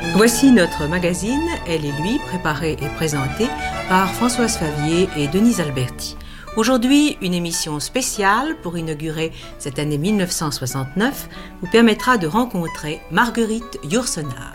Voici notre magazine, Elle et lui, préparé et présenté par Françoise Favier et Denise Alberti. Aujourd'hui, une émission spéciale pour inaugurer cette année 1969 vous permettra de rencontrer Marguerite Yourcenar.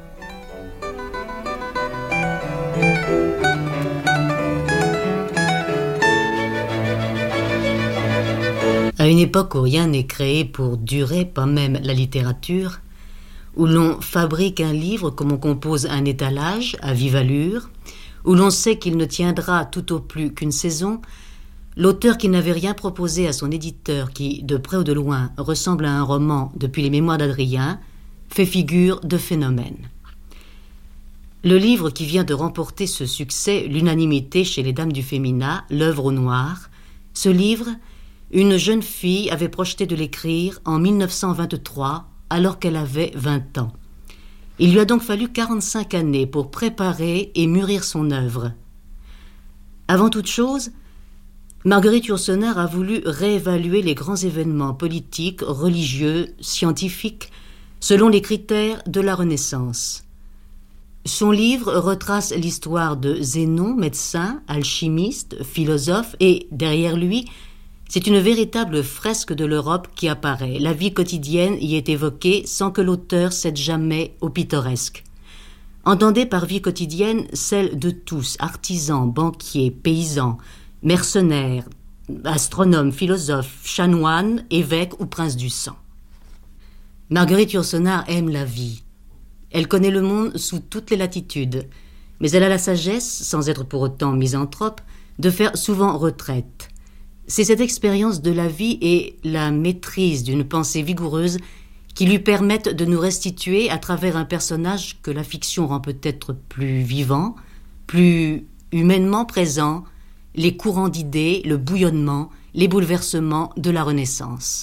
À une époque où rien n'est créé pour durer, pas même la littérature, où l'on fabrique un livre comme on compose un étalage à vive allure, où l'on sait qu'il ne tiendra tout au plus qu'une saison, l'auteur qui n'avait rien proposé à son éditeur, qui, de près ou de loin, ressemble à un roman depuis les Mémoires d'Adrien, fait figure de phénomène. Le livre qui vient de remporter ce succès, l'unanimité chez les dames du féminin, L'œuvre au noir, ce livre, une jeune fille avait projeté de l'écrire en 1923, alors qu'elle avait 20 ans. Il lui a donc fallu 45 années pour préparer et mûrir son œuvre. Avant toute chose, Marguerite Yourcenar a voulu réévaluer les grands événements politiques, religieux, scientifiques, selon les critères de la Renaissance. Son livre retrace l'histoire de Zénon, médecin, alchimiste, philosophe, et derrière lui, c'est une véritable fresque de l'Europe qui apparaît. La vie quotidienne y est évoquée sans que l'auteur cède jamais au pittoresque. Entendez par vie quotidienne celle de tous, artisans, banquiers, paysans, mercenaires, astronomes, philosophes, chanoines, évêques ou princes du sang. Marguerite Yourcenar aime la vie. Elle connaît le monde sous toutes les latitudes, mais elle a la sagesse, sans être pour autant misanthrope, de faire souvent retraite. C'est cette expérience de la vie et la maîtrise d'une pensée vigoureuse qui lui permettent de nous restituer à travers un personnage que la fiction rend peut-être plus vivant, plus humainement présent, les courants d'idées, le bouillonnement, les bouleversements de la Renaissance.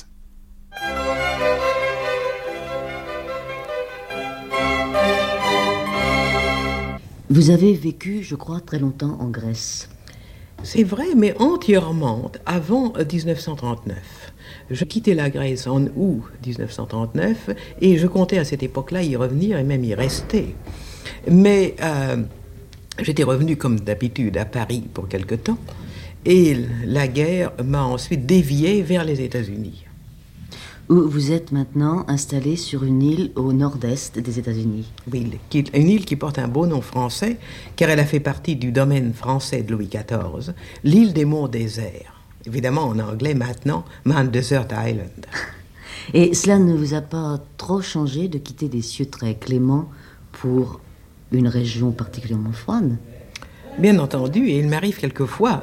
Vous avez vécu, je crois, très longtemps en Grèce. C'est vrai, mais entièrement avant 1939. Je quittais la Grèce en août 1939 et je comptais à cette époque-là y revenir et même y rester. Mais j'étais revenu comme d'habitude à Paris pour quelque temps et la guerre m'a ensuite dévié vers les États-Unis. Où vous êtes maintenant installé sur une île au nord-est des États-Unis. Oui, une île qui porte un beau nom français, car elle a fait partie du domaine français de Louis XIV, l'île des monts déserts. Évidemment, en anglais maintenant, Mount Desert Island. Et cela ne vous a pas trop changé de quitter des cieux très cléments pour une région particulièrement froide? Bien entendu, et il m'arrive quelquefois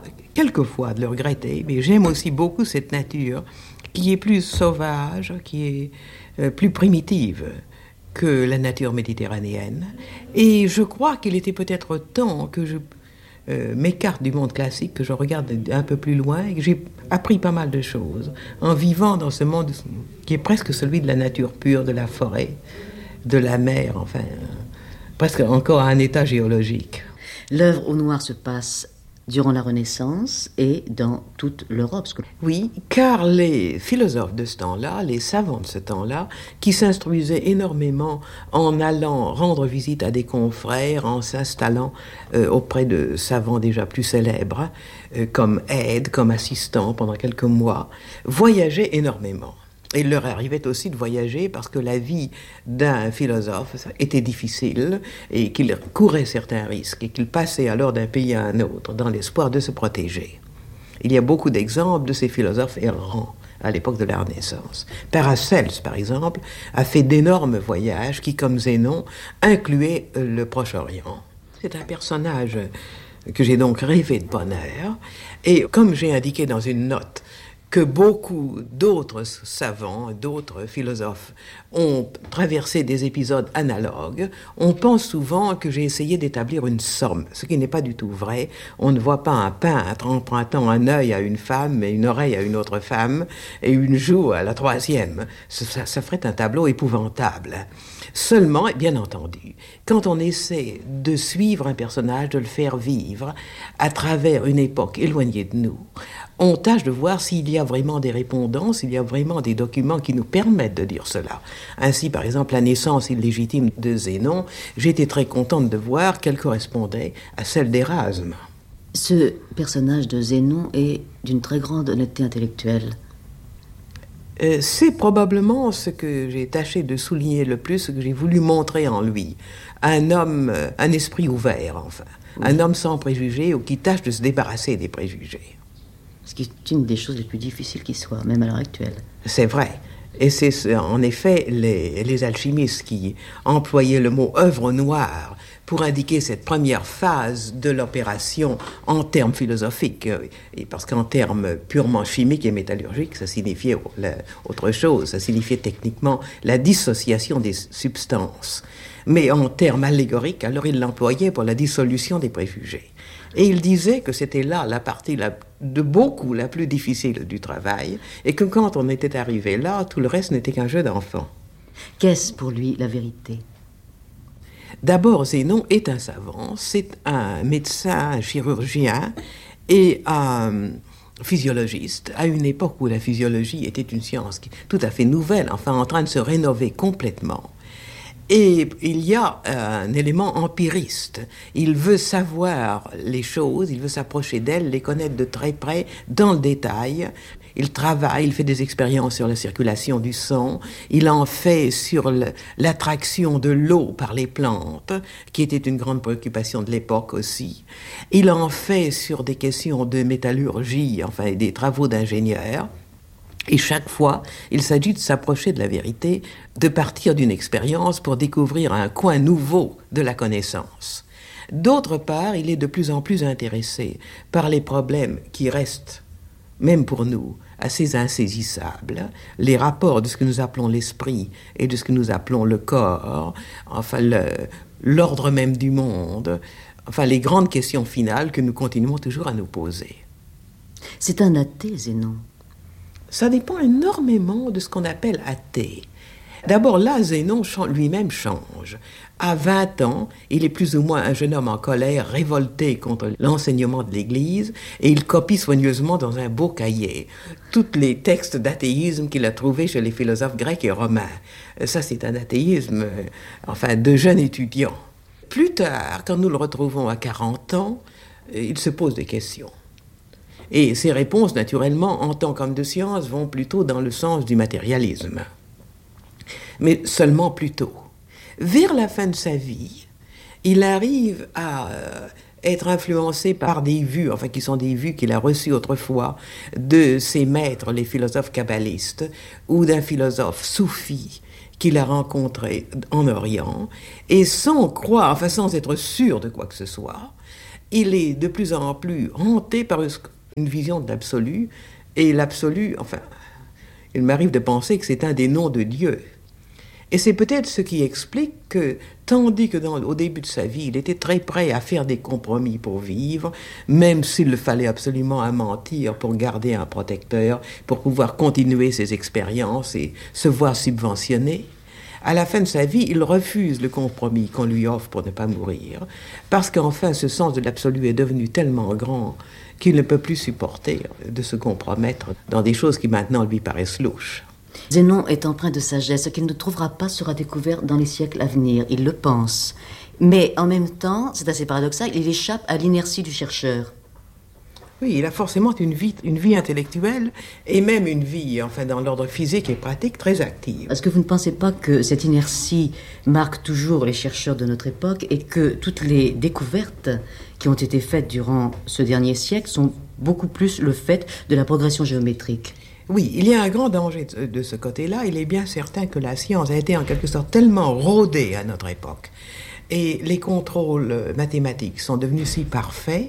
de le regretter, mais j'aime aussi beaucoup cette nature qui est plus sauvage, qui est plus primitive que la nature méditerranéenne. Et je crois qu'il était peut-être temps que je m'écarte du monde classique, que je regarde un peu plus loin, et que j'ai appris pas mal de choses en vivant dans ce monde qui est presque celui de la nature pure, de la forêt, de la mer, enfin, presque encore à un état géologique. L'œuvre au noir se passe durant la Renaissance et dans toute l'Europe. Oui, car les philosophes de ce temps-là, les savants de ce temps-là, qui s'instruisaient énormément en allant rendre visite à des confrères, en s'installant auprès de savants déjà plus célèbres, comme aides, comme assistants pendant quelques mois, voyageaient énormément. Et il leur arrivait aussi de voyager parce que la vie d'un philosophe était difficile et qu'il courait certains risques et qu'il passait alors d'un pays à un autre dans l'espoir de se protéger. Il y a beaucoup d'exemples de ces philosophes errants à l'époque de la Renaissance. Paracelse, par exemple, a fait d'énormes voyages qui, comme Zénon, incluaient le Proche-Orient. C'est un personnage que j'ai donc rêvé de bonheur. Et comme j'ai indiqué dans une note, que beaucoup d'autres savants, d'autres philosophes ont traversé des épisodes analogues, on pense souvent que j'ai essayé d'établir une somme, ce qui n'est pas du tout vrai. On ne voit pas un peintre empruntant un œil à une femme et une oreille à une autre femme et une joue à la troisième. Ça ferait un tableau épouvantable. Seulement, bien entendu, quand on essaie de suivre un personnage, de le faire vivre à travers une époque éloignée de nous, on tâche de voir s'il y a vraiment des répondants, s'il y a vraiment des documents qui nous permettent de dire cela. Ainsi, par exemple, la naissance illégitime de Zénon, j'ai été très contente de voir qu'elle correspondait à celle d'Érasme. Ce personnage de Zénon est d'une très grande honnêteté intellectuelle. C'est probablement ce que j'ai tâché de souligner le plus, ce que j'ai voulu montrer en lui. Un homme, un esprit ouvert, enfin. Oui. Un homme sans préjugés ou qui tâche de se débarrasser des préjugés. Ce qui est une des choses les plus difficiles qui soient, même à l'heure actuelle. C'est vrai. Et c'est en effet les alchimistes qui employaient le mot œuvre noire pour indiquer cette première phase de l'opération en termes philosophiques. Et parce qu'en termes purement chimiques et métallurgiques, ça signifiait autre chose. Ça signifiait techniquement la dissociation des substances. Mais en termes allégoriques, alors il l'employait pour la dissolution des préjugés. Et il disait que c'était là la partie de beaucoup la plus difficile du travail, et que quand on était arrivé là, tout le reste n'était qu'un jeu d'enfant. Qu'est-ce pour lui la vérité ? D'abord, Zénon est un savant, c'est un médecin, un chirurgien et un physiologiste, à une époque où la physiologie était une science tout à fait nouvelle, enfin en train de se rénover complètement. Et il y a un élément empiriste. Il veut savoir les choses, il veut s'approcher d'elles, les connaître de très près, dans le détail. Il travaille, il fait des expériences sur la circulation du sang, il en fait sur l'attraction de l'eau par les plantes, qui était une grande préoccupation de l'époque aussi. Il en fait sur des questions de métallurgie, enfin des travaux d'ingénieurs. Et chaque fois, il s'agit de s'approcher de la vérité, de partir d'une expérience pour découvrir un coin nouveau de la connaissance. D'autre part, il est de plus en plus intéressé par les problèmes qui restent, même pour nous, assez insaisissables, les rapports de ce que nous appelons l'esprit et de ce que nous appelons le corps, enfin l'ordre même du monde, enfin les grandes questions finales que nous continuons toujours à nous poser. C'est un athée, Zénon. Ça dépend énormément de ce qu'on appelle athée. D'abord, là, Zénon lui-même change. À 20 ans, il est plus ou moins un jeune homme en colère, révolté contre l'enseignement de l'Église, et il copie soigneusement dans un beau cahier tous les textes d'athéisme qu'il a trouvés chez les philosophes grecs et romains. Ça, c'est un athéisme, enfin, de jeune étudiant. Plus tard, quand nous le retrouvons à 40 ans, il se pose des questions. Et ses réponses, naturellement, en tant qu'homme de science, vont plutôt dans le sens du matérialisme. Mais seulement plutôt. Vers la fin de sa vie, il arrive à être influencé par des vues, enfin qui sont des vues qu'il a reçues autrefois de ses maîtres, les philosophes kabbalistes, ou d'un philosophe soufi qu'il a rencontré en Orient, et sans croire, enfin sans être sûr de quoi que ce soit, il est de plus en plus hanté par une vision de l'absolu, et l'absolu, enfin, il m'arrive de penser que c'est un des noms de Dieu. Et c'est peut-être ce qui explique que, tandis que au début de sa vie, il était très prêt à faire des compromis pour vivre, même s'il le fallait absolument à mentir pour garder un protecteur, pour pouvoir continuer ses expériences et se voir subventionné, à la fin de sa vie, il refuse le compromis qu'on lui offre pour ne pas mourir, parce qu'enfin, ce sens de l'absolu est devenu tellement grand qu'il ne peut plus supporter de se compromettre dans des choses qui maintenant lui paraissent louches. Zénon est empreint de sagesse. Ce qu'il ne trouvera pas sera découvert dans les siècles à venir. Il le pense. Mais en même temps, c'est assez paradoxal, il échappe à l'inertie du chercheur. Oui, il a forcément une vie intellectuelle et même une vie, enfin, dans l'ordre physique et pratique, très active. Est-ce que vous ne pensez pas que cette inertie marque toujours les chercheurs de notre époque et que toutes les découvertes qui ont été faites durant ce dernier siècle sont beaucoup plus le fait de la progression géométrique ? Oui, il y a un grand danger de ce côté-là. Il est bien certain que la science a été en quelque sorte tellement rodée à notre époque et les contrôles mathématiques sont devenus si parfaits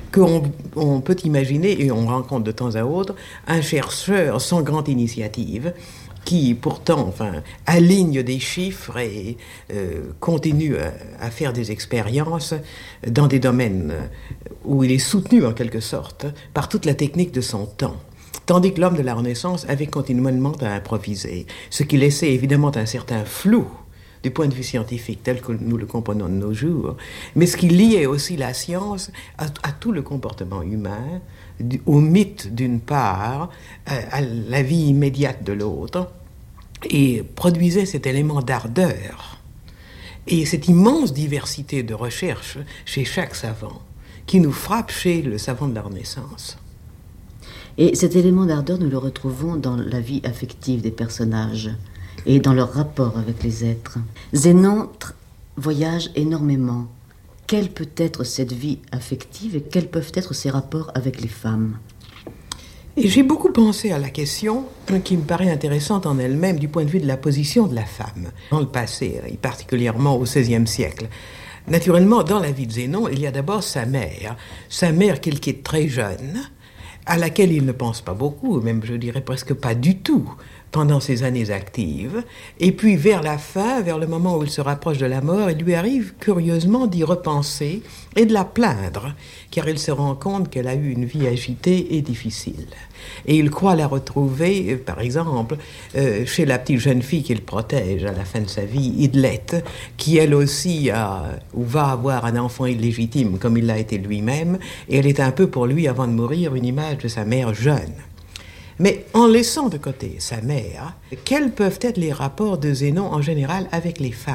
qu'on peut imaginer, et on rencontre de temps à autre, un chercheur sans grande initiative qui pourtant, enfin, aligne des chiffres et continue à faire des expériences dans des domaines où il est soutenu en quelque sorte par toute la technique de son temps. Tandis que l'homme de la Renaissance avait continuellement à improviser, ce qui laissait évidemment un certain flou du point de vue scientifique tel que nous le comprenons de nos jours, mais ce qui liait aussi la science à tout le comportement humain, au mythe d'une part, à la vie immédiate de l'autre, et produisait cet élément d'ardeur et cette immense diversité de recherche chez chaque savant qui nous frappe chez le savant de la Renaissance. Et cet élément d'ardeur, nous le retrouvons dans la vie affective des personnages et dans leur rapport avec les êtres. Zénon voyage énormément. Quelle peut être cette vie affective et quels peuvent être ses rapports avec les femmes ? Et j'ai beaucoup pensé à la question qui me paraît intéressante en elle-même du point de vue de la position de la femme dans le passé, et particulièrement au XVIe siècle. Naturellement, dans la vie de Zénon, il y a d'abord sa mère qu'il quitte très jeune, à laquelle il ne pense pas beaucoup, même je dirais presque pas du tout, pendant ses années actives. Et puis vers la fin, vers le moment où il se rapproche de la mort, il lui arrive curieusement d'y repenser et de la plaindre, car il se rend compte qu'elle a eu une vie agitée et difficile. Et il croit la retrouver, par exemple, chez la petite jeune fille qu'il protège à la fin de sa vie, Idlette, qui elle aussi va avoir un enfant illégitime comme il l'a été lui-même, et elle est un peu pour lui, avant de mourir, une image de sa mère jeune. Mais en laissant de côté sa mère, quels peuvent être les rapports de Zénon en général avec les femmes ?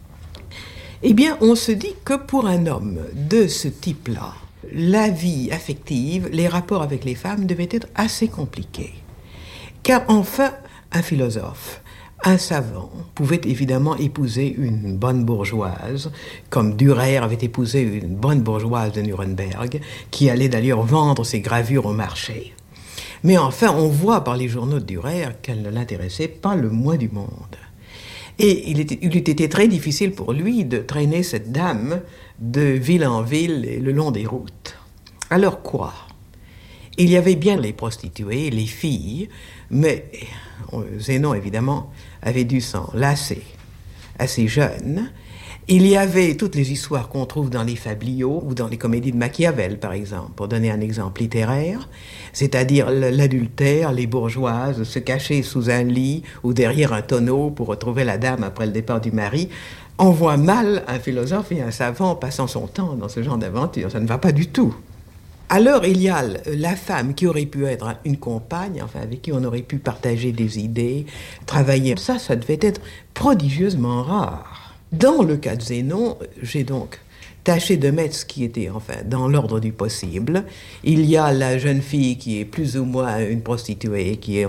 Eh bien, on se dit que pour un homme de ce type-là, la vie affective, les rapports avec les femmes devaient être assez compliqués. Car enfin, un philosophe, un savant, pouvait évidemment épouser une bonne bourgeoise, comme Dürer avait épousé une bonne bourgeoise de Nuremberg, qui allait d'ailleurs vendre ses gravures au marché. Mais enfin, on voit par les journaux de Dürer qu'elle ne l'intéressait pas le moins du monde. Et il eût été très difficile pour lui de traîner cette dame de ville en ville et le long des routes. Alors quoi ? Il y avait bien les prostituées, les filles, mais Zénon, évidemment, avait dû s'en lasser assez jeune. Il y avait toutes les histoires qu'on trouve dans les fabliaux ou dans les comédies de Machiavel, par exemple, pour donner un exemple littéraire, c'est-à-dire l'adultère, les bourgeoises se cacher sous un lit ou derrière un tonneau pour retrouver la dame après le départ du mari. On voit mal un philosophe et un savant passant son temps dans ce genre d'aventure, ça ne va pas du tout. Alors il y a la femme qui aurait pu être une compagne, enfin avec qui on aurait pu partager des idées, travailler. Ça devait être prodigieusement rare. Dans le cas de Zénon, j'ai donc tâché de mettre ce qui était dans l'ordre du possible. Il y a la jeune fille qui est plus ou moins une prostituée, qui est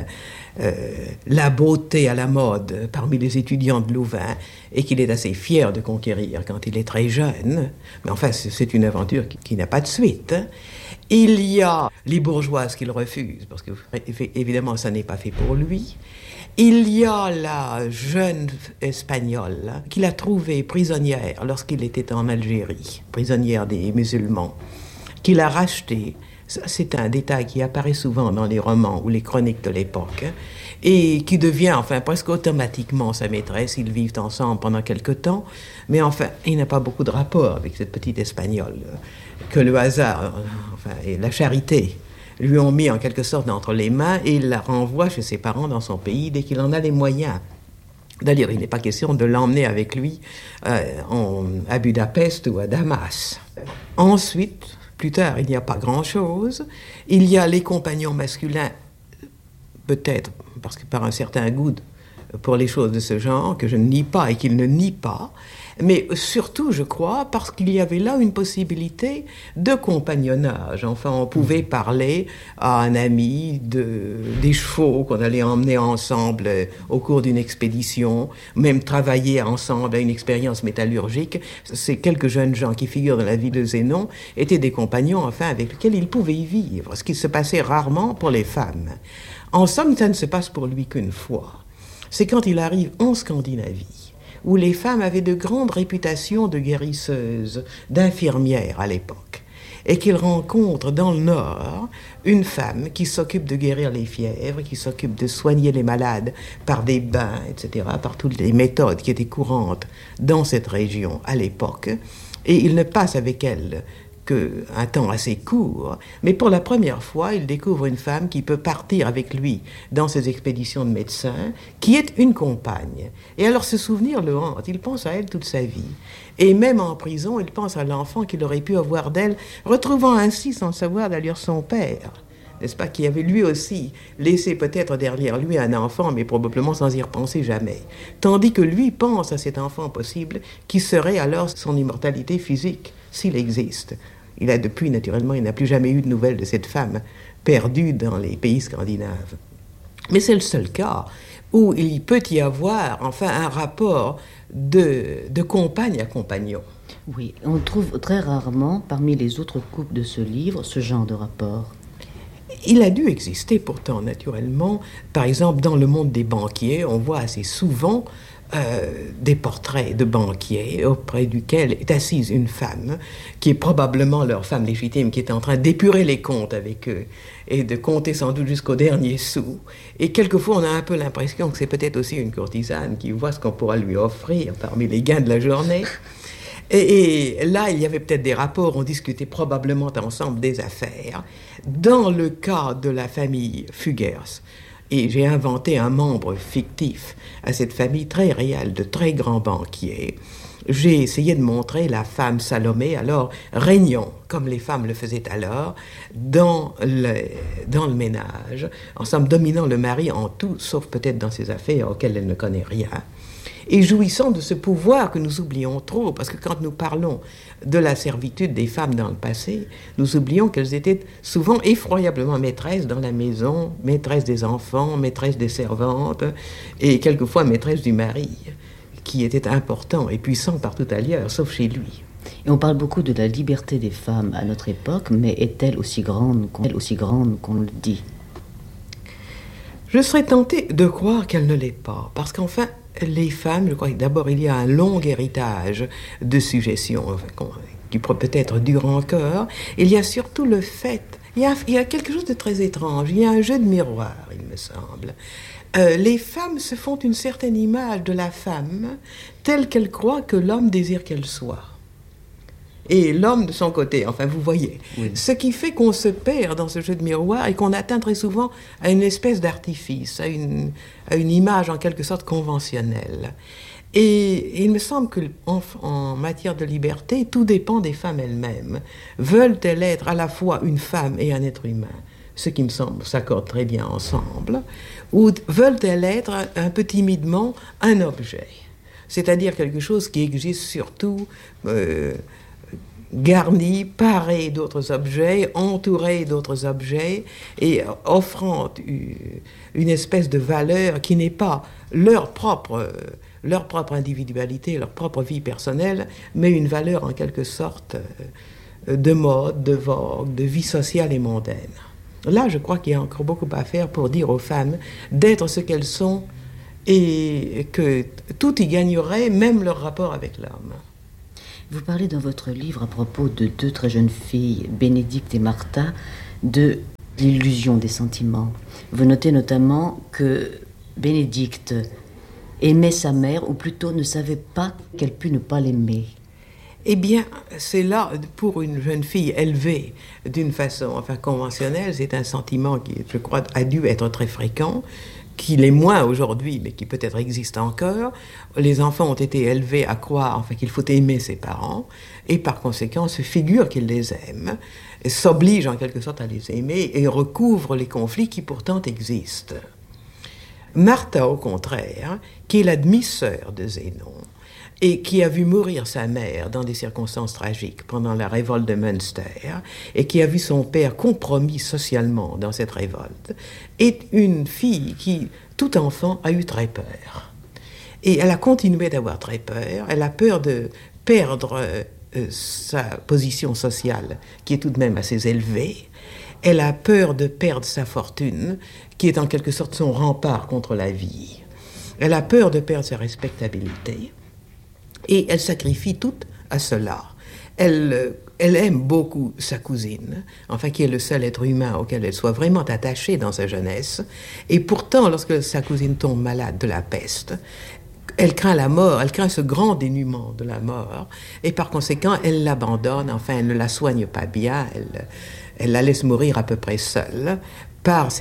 la beauté à la mode parmi les étudiants de Louvain et qu'il est assez fier de conquérir quand il est très jeune. Mais enfin, c'est une aventure qui n'a pas de suite. Il y a les bourgeoises qu'il refuse, parce que évidemment, ça n'est pas fait pour lui. Il y a la jeune Espagnole qu'il a trouvée prisonnière lorsqu'il était en Algérie, prisonnière des musulmans, qu'il a rachetée. Ça, c'est un détail qui apparaît souvent dans les romans ou les chroniques de l'époque, et qui devient presque automatiquement sa maîtresse. Ils vivent ensemble pendant quelque temps, mais il n'a pas beaucoup de rapport avec cette petite Espagnole que le hasard et la charité lui ont mis en quelque sorte entre les mains, et il la renvoie chez ses parents dans son pays dès qu'il en a les moyens. D'ailleurs, il n'est pas question de l'emmener avec lui à Budapest ou à Damas. Ensuite, plus tard, il n'y a pas grand-chose. Il y a les compagnons masculins, peut-être parce que par un certain goût pour les choses de ce genre, que je ne nie pas et qu'il ne nie pas, mais surtout, je crois, parce qu'il y avait là une possibilité de compagnonnage. On pouvait parler à un ami des chevaux qu'on allait emmener ensemble au cours d'une expédition, même travailler ensemble à une expérience métallurgique. Ces quelques jeunes gens qui figurent dans la vie de Zénon étaient des compagnons, avec lesquels il pouvait y vivre, ce qui se passait rarement pour les femmes. En somme, ça ne se passe pour lui qu'une fois. C'est quand il arrive en Scandinavie, où les femmes avaient de grandes réputations de guérisseuses, d'infirmières à l'époque, et qu'il rencontre dans le Nord une femme qui s'occupe de guérir les fièvres, qui s'occupe de soigner les malades par des bains, etc., par toutes les méthodes qui étaient courantes dans cette région à l'époque, et il ne passe avec elle qu'un temps assez court, mais pour la première fois, il découvre une femme qui peut partir avec lui dans ses expéditions de médecins, qui est une compagne. Et alors ce souvenir le hante, il pense à elle toute sa vie. Et même en prison, il pense à l'enfant qu'il aurait pu avoir d'elle, retrouvant ainsi, sans le savoir d'ailleurs, son père. n'est-ce pas, qui avait lui aussi laissé peut-être derrière lui un enfant, mais probablement sans y repenser jamais. Tandis que lui pense à cet enfant possible qui serait alors son immortalité physique, s'il existe. Il a depuis, naturellement, il n'a plus jamais eu de nouvelles de cette femme perdue dans les pays scandinaves. Mais c'est le seul cas où il peut y avoir, enfin, un rapport de compagne à compagnon. Oui, on trouve très rarement, parmi les autres couples de ce livre, ce genre de rapport. Il a dû exister pourtant, naturellement. Par exemple, dans le monde des banquiers, on voit assez souvent des portraits de banquiers auprès duquel est assise une femme qui est probablement leur femme légitime, qui est en train d'épurer les comptes avec eux et de compter sans doute jusqu'au dernier sou. Et quelquefois, on a un peu l'impression que c'est peut-être aussi une courtisane qui voit ce qu'on pourra lui offrir parmi les gains de la journée. Et là, il y avait peut-être des rapports, on discutait probablement ensemble des affaires. Dans le cas de la famille Fugers, et j'ai inventé un membre fictif à cette famille très réelle de très grands banquiers, j'ai essayé de montrer la femme Salomé, alors régnant, comme les femmes le faisaient alors, dans le ménage, en somme dominant le mari en tout, sauf peut-être dans ses affaires auxquelles elle ne connaît rien, et jouissant de ce pouvoir que nous oublions trop, parce que quand nous parlons de la servitude des femmes dans le passé, nous oublions qu'elles étaient souvent effroyablement maîtresses dans la maison, maîtresses des enfants, maîtresses des servantes, et quelquefois maîtresses du mari, qui était important et puissant partout ailleurs, sauf chez lui. Et on parle beaucoup de la liberté des femmes à notre époque, mais est-elle aussi grande qu'on le dit? Je serais tentée de croire qu'elle ne l'est pas, parce qu'enfin, les femmes, je crois que d'abord il y a un long héritage de suggestion, qui peut-être dure encore. Il y a surtout le fait, il y a quelque chose de très étrange, il y a un jeu de miroir, il me semble. Les femmes se font une certaine image de la femme telle qu'elle croit que l'homme désire qu'elle soit. Et l'homme de son côté, enfin vous voyez. Oui. Ce qui fait qu'on se perd dans ce jeu de miroir et qu'on atteint très souvent à une espèce d'artifice, à une image en quelque sorte conventionnelle. Et il me semble qu'en matière de liberté, tout dépend des femmes elles-mêmes. Veulent-elles être à la fois une femme et un être humain, ce qui me semble s'accorde très bien ensemble, ou veulent-elles être un peu timidement un objet, c'est-à-dire quelque chose qui existe surtout garni, paré d'autres objets, entouré d'autres objets, et offrant une espèce de valeur qui n'est pas leur propre individualité, leur propre vie personnelle, mais une valeur en quelque sorte de mode, de vogue, de vie sociale et mondaine. Là, je crois qu'il y a encore beaucoup à faire pour dire aux femmes d'être ce qu'elles sont et que tout y gagnerait, même leur rapport avec l'homme. Vous parlez dans votre livre à propos de deux très jeunes filles, Bénédicte et Martha, de l'illusion des sentiments. Vous notez notamment que Bénédicte aimait sa mère, ou plutôt ne savait pas qu'elle pût ne pas l'aimer. Eh bien, c'est là, pour une jeune fille élevée d'une façon conventionnelle, c'est un sentiment qui, je crois, a dû être très fréquent, qui l'est moins aujourd'hui, mais qui peut-être existe encore. Les enfants ont été élevés à croire qu'il faut aimer ses parents, et par conséquent se figurent qu'ils les aiment, s'obligent en quelque sorte à les aimer, et recouvrent les conflits qui pourtant existent. Martha, au contraire, qui est la demi-sœur de Zénon, et qui a vu mourir sa mère dans des circonstances tragiques pendant la révolte de Münster, et qui a vu son père compromis socialement dans cette révolte, est une fille qui, tout enfant, a eu très peur. Et elle a continué d'avoir très peur, elle a peur de perdre sa position sociale, qui est tout de même assez élevée, elle a peur de perdre sa fortune, qui est en quelque sorte son rempart contre la vie. Elle a peur de perdre sa respectabilité, et elle sacrifie tout à cela. Elle aime beaucoup sa cousine, qui est le seul être humain auquel elle soit vraiment attachée dans sa jeunesse, et pourtant, lorsque sa cousine tombe malade de la peste, elle craint la mort, elle craint ce grand dénuement de la mort, et par conséquent, elle l'abandonne, elle ne la soigne pas bien, elle la laisse mourir à peu près seule,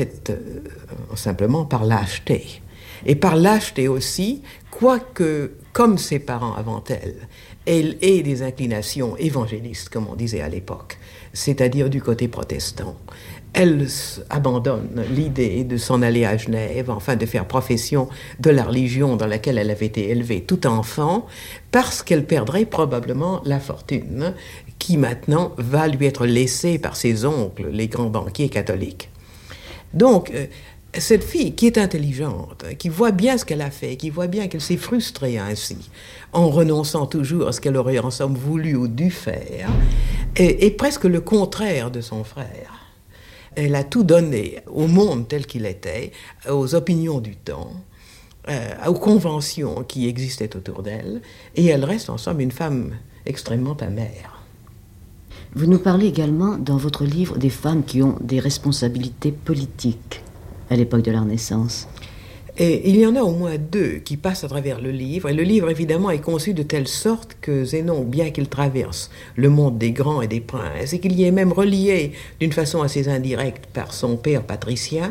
simplement par lâcheté. Et par lâcheté aussi, quoique comme ses parents avant elle, elle ait des inclinations évangélistes, comme on disait à l'époque, c'est-à-dire du côté protestant. Elle abandonne l'idée de s'en aller à Genève, enfin de faire profession de la religion dans laquelle elle avait été élevée tout enfant, parce qu'elle perdrait probablement la fortune qui maintenant va lui être laissée par ses oncles, les grands banquiers catholiques. Donc, cette fille qui est intelligente, qui voit bien ce qu'elle a fait, qui voit bien qu'elle s'est frustrée ainsi, en renonçant toujours à ce qu'elle aurait en somme voulu ou dû faire, est presque le contraire de son frère. Elle a tout donné au monde tel qu'il était, aux opinions du temps, aux conventions qui existaient autour d'elle, et elle reste en somme une femme extrêmement amère. Vous nous parlez également dans votre livre des femmes qui ont des responsabilités politiques à l'époque de la Renaissance. Et il y en a au moins 2 qui passent à travers le livre, et le livre évidemment est conçu de telle sorte que Zénon, bien qu'il traverse le monde des grands et des princes, et qu'il y est même relié d'une façon assez indirecte par son père patricien,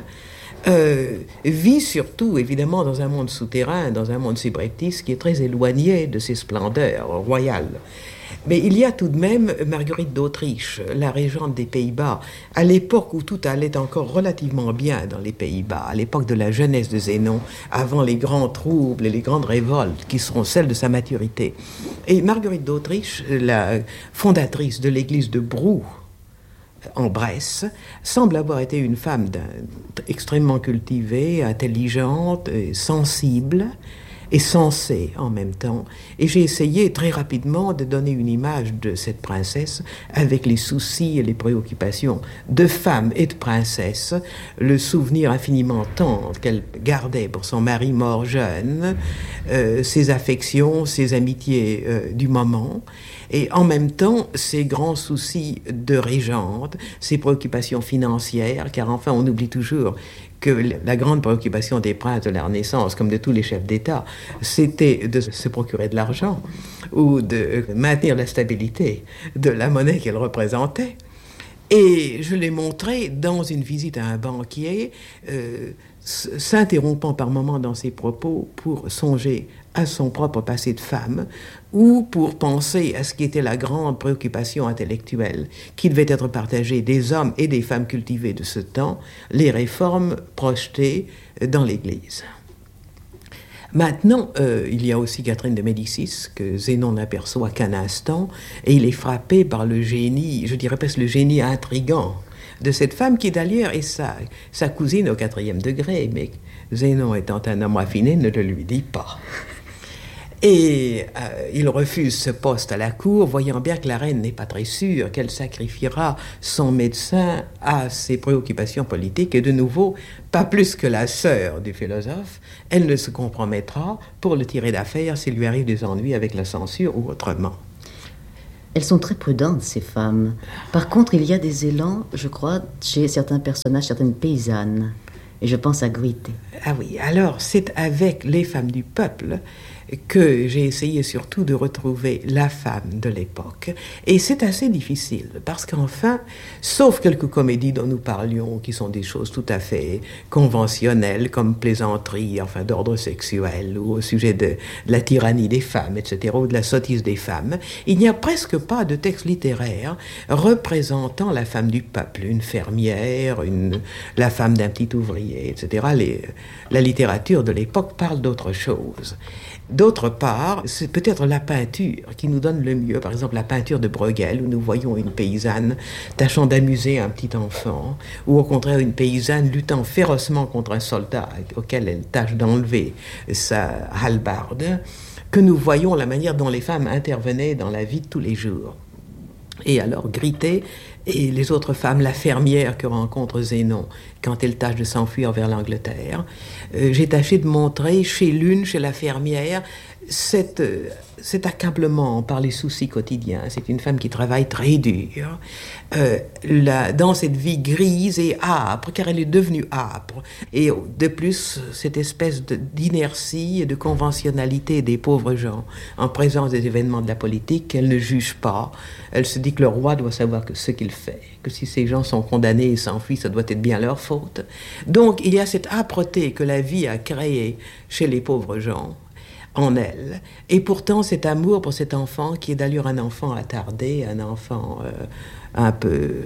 vit surtout évidemment dans un monde souterrain, dans un monde subreptice qui est très éloigné de ses splendeurs royales. Mais il y a tout de même Marguerite d'Autriche, la régente des Pays-Bas, à l'époque où tout allait encore relativement bien dans les Pays-Bas, à l'époque de la jeunesse de Zénon, avant les grands troubles et les grandes révoltes qui seront celles de sa maturité. Et Marguerite d'Autriche, la fondatrice de l'église de Brou, en Bresse, semble avoir été une femme extrêmement cultivée, intelligente, sensible, et sensée en même temps. Et j'ai essayé très rapidement de donner une image de cette princesse avec les soucis et les préoccupations de femme et de princesse, le souvenir infiniment tendre qu'elle gardait pour son mari mort jeune, ses affections, ses amitiés du moment, et en même temps ses grands soucis de régente, ses préoccupations financières, car enfin on oublie toujours que la grande préoccupation des princes de la Renaissance, comme de tous les chefs d'État, c'était de se procurer de l'argent ou de maintenir la stabilité de la monnaie qu'elle représentait. Et je l'ai montré dans une visite à un banquier, s'interrompant par moments dans ses propos pour songer à son propre passé de femme ou pour penser à ce qui était la grande préoccupation intellectuelle qui devait être partagée des hommes et des femmes cultivées de ce temps, les réformes projetées dans l'Église. Maintenant, il y a aussi Catherine de Médicis, que Zénon n'aperçoit qu'un instant, et il est frappé par le génie, je dirais presque le génie intrigant de cette femme qui d'ailleurs est sa cousine au 4e degré, mais Zénon étant un homme raffiné ne le lui dit pas. Et il refuse ce poste à la cour, voyant bien que la reine n'est pas très sûre qu'elle sacrifiera son médecin à ses préoccupations politiques. Et de nouveau, pas plus que la sœur du philosophe, elle ne se compromettra pour le tirer d'affaire s'il lui arrive des ennuis avec la censure ou autrement. Elles sont très prudentes, ces femmes. Par contre, il y a des élans, je crois, chez certains personnages, certaines paysannes. Et je pense à Gruité. Ah oui, alors c'est avec les femmes du peuple que j'ai essayé surtout de retrouver la femme de l'époque. Et c'est assez difficile, parce qu'enfin, sauf quelques comédies dont nous parlions, qui sont des choses tout à fait conventionnelles, comme plaisanterie, enfin d'ordre sexuel, ou au sujet de la tyrannie des femmes, etc., ou de la sottise des femmes, il n'y a presque pas de texte littéraire représentant la femme du peuple, une fermière, la femme d'un petit ouvrier, etc. La littérature de l'époque parle d'autre chose. D'autre part, c'est peut-être la peinture qui nous donne le mieux. Par exemple, la peinture de Bruegel, où nous voyons une paysanne tâchant d'amuser un petit enfant, ou au contraire une paysanne luttant férocement contre un soldat auquel elle tâche d'enlever sa hallebarde, que nous voyons la manière dont les femmes intervenaient dans la vie de tous les jours. Et alors, Gruité et les autres femmes, la fermière que rencontre Zénon quand elle tâche de s'enfuir vers l'Angleterre, j'ai tâché de montrer chez la fermière, cet accablement par les soucis quotidiens. C'est une femme qui travaille très dur, dans cette vie grise et âpre, car elle est devenue âpre. Et de plus, cette espèce d'inertie et de conventionnalité des pauvres gens en présence des événements de la politique qu'elle ne juge pas. Elle se dit que le roi doit savoir ce qu'il fait, que si ces gens sont condamnés et s'enfuient, ça doit être bien leur faute. Donc, il y a cette âpreté que la vie a créée chez les pauvres gens, en elle. Et pourtant, cet amour pour cet enfant, qui est d'allure un enfant attardé, un enfant un peu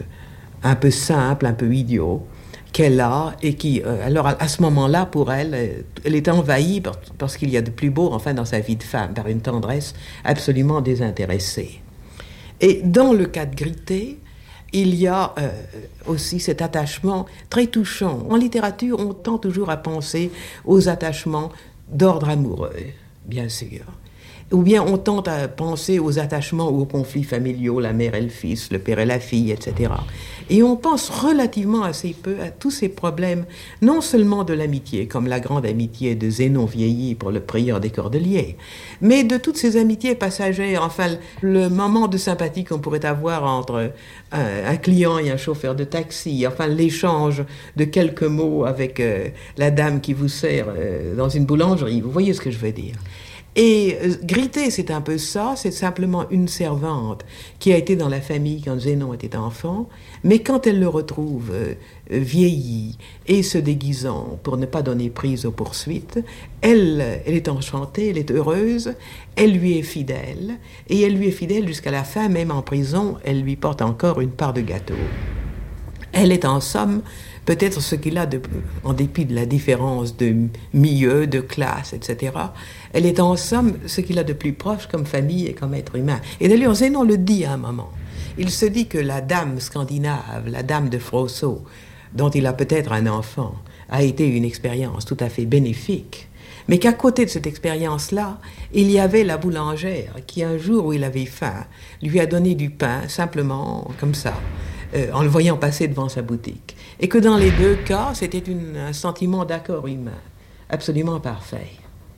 simple, un peu idiot, qu'elle a, et qui, alors à ce moment-là, pour elle, elle est envahie par ce qu'il y a de plus beau, enfin, dans sa vie de femme, par une tendresse absolument désintéressée. Et dans le cas de Gritté, il y a aussi cet attachement très touchant. En littérature, on tend toujours à penser aux attachements d'ordre amoureux, bien sûr. Ou bien on tente à penser aux attachements ou aux conflits familiaux, la mère et le fils, le père et la fille, etc. Et on pense relativement assez peu à tous ces problèmes, non seulement de l'amitié, comme la grande amitié de Zénon vieilli pour le prieur des Cordeliers, mais de toutes ces amitiés passagères, enfin le moment de sympathie qu'on pourrait avoir entre un client et un chauffeur de taxi, enfin l'échange de quelques mots avec la dame qui vous sert dans une boulangerie, vous voyez ce que je veux dire. Et Gritté, c'est un peu ça, c'est simplement une servante qui a été dans la famille quand Zénon était enfant, mais quand elle le retrouve vieilli et se déguisant pour ne pas donner prise aux poursuites, elle est enchantée, elle est heureuse, elle lui est fidèle, et elle lui est fidèle jusqu'à la fin, même en prison, elle lui porte encore une part de gâteau. Elle est en somme peut-être ce qu'il a, en dépit de la différence de milieu, de classe, etc., elle est en somme ce qu'il a de plus proche comme famille et comme être humain. Et d'ailleurs, Zénon le dit à un moment. Il se dit que la dame scandinave, la dame de Frosso, dont il a peut-être un enfant, a été une expérience tout à fait bénéfique, mais qu'à côté de cette expérience-là, il y avait la boulangère qui, un jour où il avait faim, lui a donné du pain, simplement, comme ça, en le voyant passer devant sa boutique. Et que dans les deux cas, c'était un sentiment d'accord humain, absolument parfait.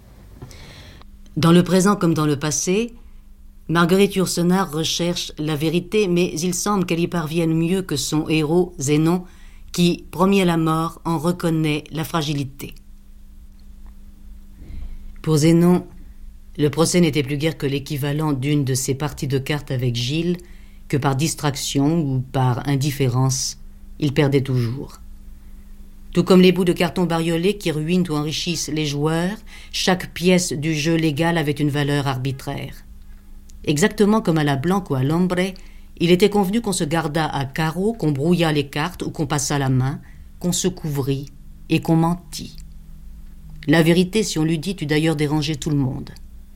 Dans le présent comme dans le passé, Marguerite Yourcenar recherche la vérité, mais il semble qu'elle y parvienne mieux que son héros, Zénon, qui, promis à la mort, en reconnaît la fragilité. Pour Zénon, le procès n'était plus guère que l'équivalent d'une de ses parties de cartes avec Gilles, que par distraction ou par indifférence, il perdait toujours. Tout comme les bouts de carton bariolés qui ruinent ou enrichissent les joueurs, chaque pièce du jeu légal avait une valeur arbitraire. Exactement comme à la blanque ou à l'ombre, il était convenu qu'on se gardât à carreau, qu'on brouillât les cartes ou qu'on passât la main, qu'on se couvrit et qu'on mentît. La vérité, si on l'eût dit, eût d'ailleurs dérangé tout le monde.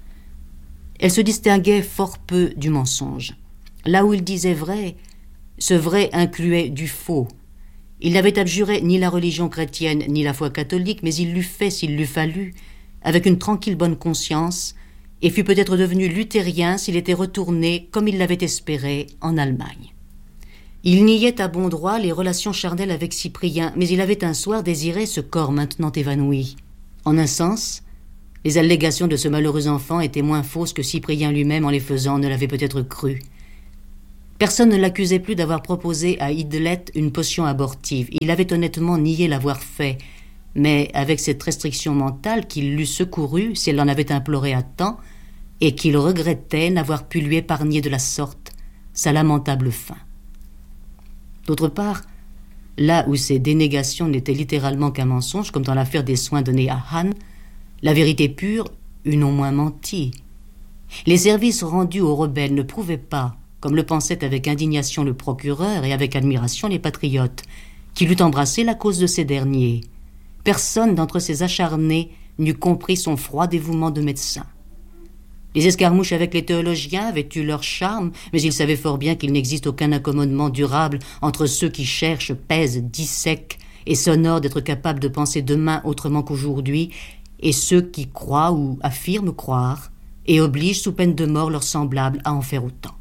Elle se distinguait fort peu du mensonge. Là où il disait vrai, ce vrai incluait du faux. Il n'avait abjuré ni la religion chrétienne ni la foi catholique, mais il l'eût fait s'il l'eût fallu, avec une tranquille bonne conscience, et fût peut-être devenu luthérien s'il était retourné, comme il l'avait espéré, en Allemagne. Il niait à bon droit les relations charnelles avec Cyprien, mais il avait un soir désiré ce corps maintenant évanoui. En un sens, les allégations de ce malheureux enfant étaient moins fausses que Cyprien lui-même, en les faisant, ne l'avait peut-être cru. Personne ne l'accusait plus d'avoir proposé à Idlette une potion abortive. Il avait honnêtement nié l'avoir fait, mais avec cette restriction mentale qu'il l'eût secouru si elle l'en avait imploré à temps, et qu'il regrettait n'avoir pu lui épargner de la sorte sa lamentable fin. D'autre part, là où ces dénégations n'étaient littéralement qu'un mensonge, comme dans l'affaire des soins donnés à Han, la vérité pure eût non moins menti. Les services rendus aux rebelles ne prouvaient pas, comme le pensait avec indignation le procureur et avec admiration les patriotes, qu'il eût embrassé la cause de ces derniers. Personne d'entre ces acharnés n'eût compris son froid dévouement de médecin. Les escarmouches avec les théologiens avaient eu leur charme, mais ils savaient fort bien qu'il n'existe aucun accommodement durable entre ceux qui cherchent, pèsent, dissèquent et s'honorent d'être capables de penser demain autrement qu'aujourd'hui, et ceux qui croient ou affirment croire et obligent sous peine de mort leurs semblables à en faire autant.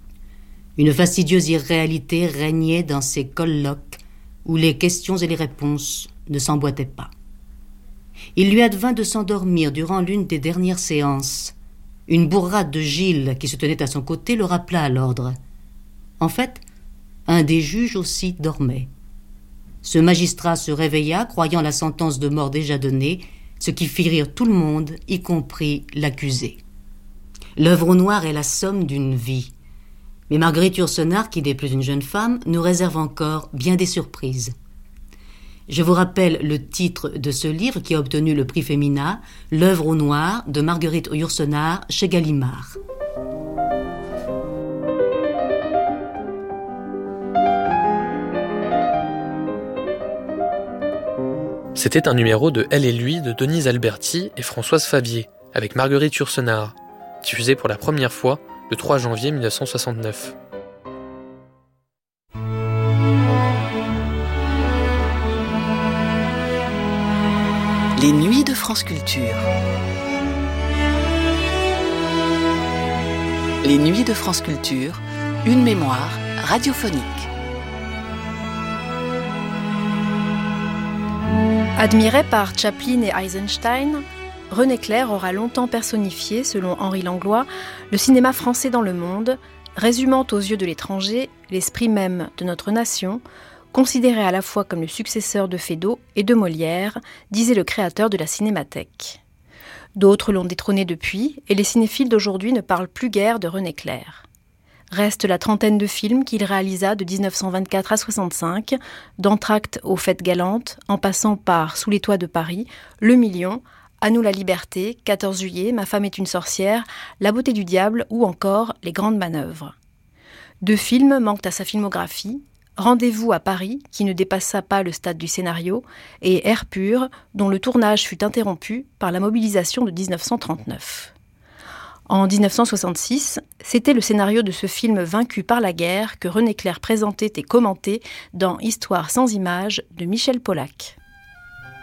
Une fastidieuse irréalité régnait dans ces colloques où les questions et les réponses ne s'emboîtaient pas. Il lui advint de s'endormir durant l'une des dernières séances. Une bourrade de Gilles, qui se tenait à son côté, le rappela à l'ordre. En fait, un des juges aussi dormait. Ce magistrat se réveilla, croyant la sentence de mort déjà donnée, ce qui fit rire tout le monde, y compris l'accusé. L'œuvre au noir est la somme d'une vie. Mais Marguerite Yourcenar, qui n'est plus une jeune femme, nous réserve encore bien des surprises. Je vous rappelle le titre de ce livre qui a obtenu le prix Femina, L'œuvre au noir de Marguerite Yourcenar chez Gallimard. C'était un numéro de Elle et lui de Denise Alberti et Françoise Favier, avec Marguerite Yourcenar, diffusé pour la première fois le 3 janvier 1969. Les nuits de France Culture. Les nuits de France Culture, une mémoire radiophonique. Admiré par Chaplin et Eisenstein, René Clair aura longtemps personnifié, selon Henri Langlois, le cinéma français dans le monde, résumant aux yeux de l'étranger l'esprit même de notre nation, considéré à la fois comme le successeur de Feydeau et de Molière, disait le créateur de la Cinémathèque. D'autres l'ont détrôné depuis, et les cinéphiles d'aujourd'hui ne parlent plus guère de René Clair. Reste la trentaine de films qu'il réalisa de 1924 à 65, d'Entr'acte aux Fêtes galantes, en passant par Sous les toits de Paris, Le Million, À nous la liberté, 14 juillet, Ma femme est une sorcière, La beauté du diable ou encore Les grandes manœuvres. 2 films manquent à sa filmographie, Rendez-vous à Paris, qui ne dépassa pas le stade du scénario, et Air pur, dont le tournage fut interrompu par la mobilisation de 1939. En 1966, c'était le scénario de ce film vaincu par la guerre que René Clair présentait et commentait dans Histoire sans images de Michel Polack.